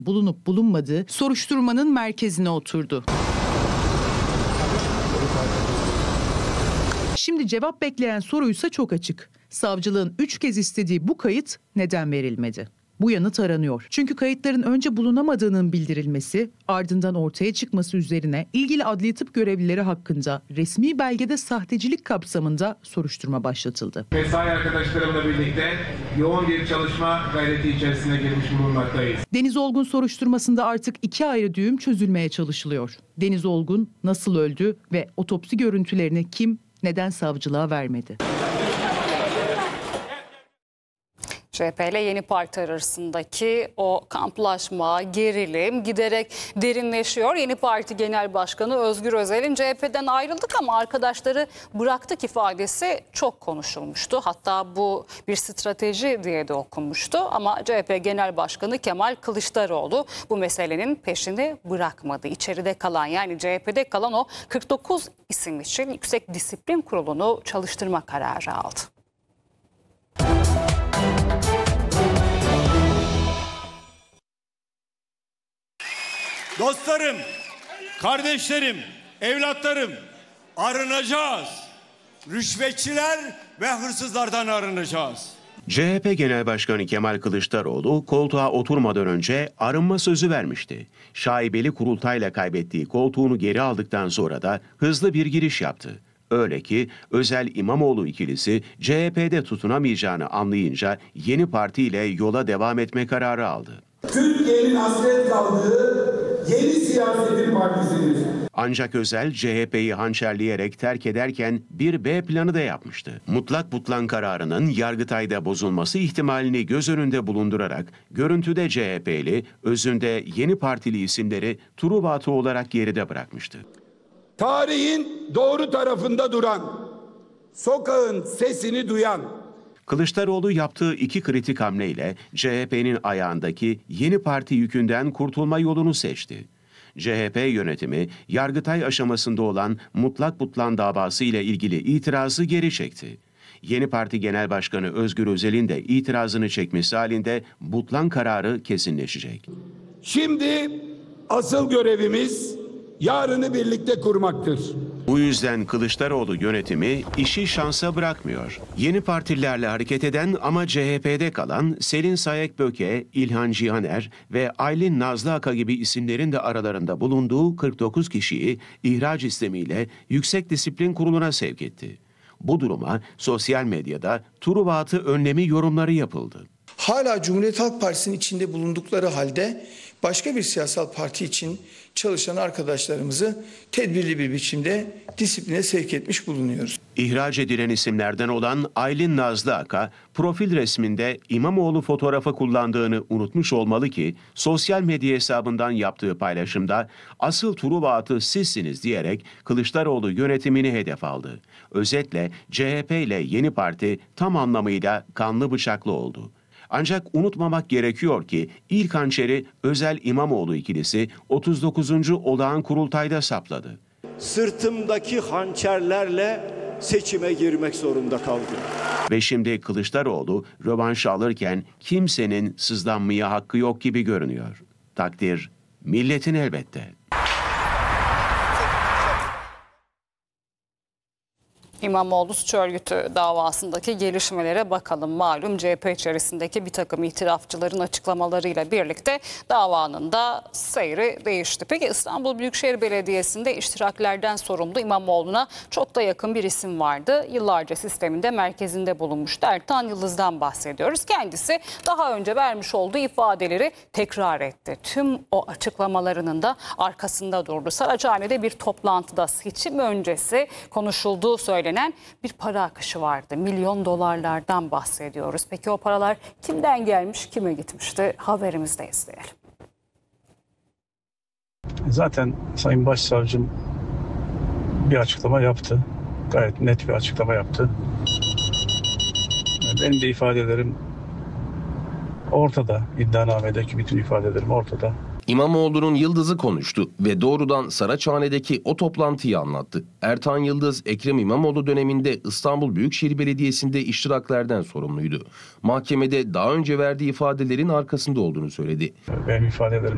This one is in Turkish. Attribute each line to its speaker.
Speaker 1: bulunup bulunmadığı soruşturmanın merkezine oturdu. Şimdi cevap bekleyen soruysa çok açık. Savcılığın 3 kez istediği bu kayıt neden verilmedi? Bu yanıt aranıyor. Çünkü kayıtların önce bulunamadığının bildirilmesi, ardından ortaya çıkması üzerine ilgili adli tıp görevlileri hakkında resmi belgede sahtecilik kapsamında soruşturma başlatıldı.
Speaker 2: Mesai arkadaşlarımla birlikte yoğun bir çalışma gayreti içerisine girmiş bulunmaktayız.
Speaker 1: Deniz Olgun soruşturmasında artık 2 ayrı düğüm çözülmeye çalışılıyor. Deniz Olgun nasıl öldü ve otopsi görüntülerini kim, neden savcılığa vermedi?
Speaker 3: CHP ile Yeni Parti arasındaki o kamplaşma, gerilim giderek derinleşiyor. Yeni Parti Genel Başkanı Özgür Özel'in CHP'den ayrıldık ama arkadaşları bıraktık ifadesi çok konuşulmuştu. Hatta bu bir strateji diye de okunmuştu. Ama CHP Genel Başkanı Kemal Kılıçdaroğlu bu meselenin peşini bırakmadı. İçeride kalan, yani CHP'de kalan o 49 isim için Yüksek Disiplin Kurulu'nu çalıştırma kararı aldı.
Speaker 4: Dostlarım, kardeşlerim, evlatlarım, arınacağız. Rüşvetçiler ve hırsızlardan arınacağız.
Speaker 5: CHP Genel Başkanı Kemal Kılıçdaroğlu koltuğa oturmadan önce arınma sözü vermişti. Şaibeli kurultayla kaybettiği koltuğunu geri aldıktan sonra da hızlı bir giriş yaptı. Öyle ki Özel İmamoğlu ikilisi CHP'de tutunamayacağını anlayınca Yeni Parti ile yola devam etme kararı aldı.
Speaker 6: Türkiye'nin hasret kaldığı yeni siyasetin partisidir.
Speaker 5: Ancak Özel CHP'yi hançerleyerek terk ederken bir B planı da yapmıştı. Mutlak butlan kararının Yargıtay'da bozulması ihtimalini göz önünde bulundurarak görüntüde CHP'li, özünde Yeni Partili isimleri Truva atı olarak geride bırakmıştı.
Speaker 6: Tarihin doğru tarafında duran, sokağın sesini duyan,
Speaker 5: Kılıçdaroğlu yaptığı 2 kritik hamleyle CHP'nin ayağındaki Yeni Parti yükünden kurtulma yolunu seçti. CHP yönetimi Yargıtay aşamasında olan mutlak butlan davası ile ilgili itirazı geri çekti. Yeni Parti Genel Başkanı Özgür Özel'in de itirazını çekmesi halinde butlan kararı kesinleşecek.
Speaker 6: şimdi asıl görevimiz yarını birlikte kurmaktır.
Speaker 5: Bu yüzden Kılıçdaroğlu yönetimi işi şansa bırakmıyor. Yeni partilerle hareket eden ama CHP'de kalan Selin Sayek-Böke, İlhan Cihaner ve Aylin Nazlı Aka gibi isimlerin de aralarında bulunduğu 49 kişiyi ihraç istemiyle Yüksek Disiplin Kurulu'na sevk etti. Bu duruma sosyal medyada Truva atı önlemi yorumları yapıldı.
Speaker 7: Hala Cumhuriyet Halk Partisi'nin içinde bulundukları halde başka bir siyasal parti için çalışan arkadaşlarımızı tedbirli bir biçimde disipline sevk etmiş bulunuyoruz.
Speaker 5: İhraç edilen isimlerden olan Aylin Nazlı Aka, profil resminde İmamoğlu fotoğrafı kullandığını unutmuş olmalı ki, sosyal medya hesabından yaptığı paylaşımda asıl Truva atı sizsiniz diyerek Kılıçdaroğlu yönetimini hedef aldı. Özetle CHP ile Yeni Parti tam anlamıyla kanlı bıçaklı oldu. Ancak unutmamak gerekiyor ki ilk hançeri Özel İmamoğlu ikilisi 39. olağan kurultayda sapladı.
Speaker 4: Sırtımdaki hançerlerle seçime girmek zorunda kaldım.
Speaker 5: Ve şimdi Kılıçdaroğlu rövanş alırken kimsenin sızlanmaya hakkı yok gibi görünüyor. Takdir milletin elbette.
Speaker 3: İmamoğlu suç örgütü davasındaki gelişmelere bakalım. Malum CHP içerisindeki bir takım itirafçıların açıklamalarıyla birlikte davanın da seyri değişti. Peki İstanbul Büyükşehir Belediyesi'nde iştiraklerden sorumlu İmamoğlu'na çok da yakın bir isim vardı. Yıllarca sisteminde merkezinde bulunmuştu. Ertan Yıldız'dan bahsediyoruz. Kendisi daha önce vermiş olduğu ifadeleri tekrar etti. Tüm o açıklamalarının da arkasında durdu. Saraçhane'de bir toplantıda seçim öncesi konuşulduğu söylenen bir para akışı vardı. Milyon dolarlardan bahsediyoruz. Peki o paralar kimden gelmiş, kime gitmişti? Haberimizde izleyelim.
Speaker 8: Zaten Sayın Başsavcım bir açıklama yaptı. Gayet net bir açıklama yaptı. Benim de ifadelerim ortada. İddianamedeki bütün ifadelerim ortada.
Speaker 9: İmamoğlu'nun Yıldız'ı konuştu ve doğrudan Saraçhane'deki o toplantıyı anlattı. Ertan Yıldız, Ekrem İmamoğlu döneminde İstanbul Büyükşehir Belediyesi'nde iştiraklerden sorumluydu. Mahkemede daha önce verdiği ifadelerin arkasında olduğunu söyledi.
Speaker 8: Benim ifadelerim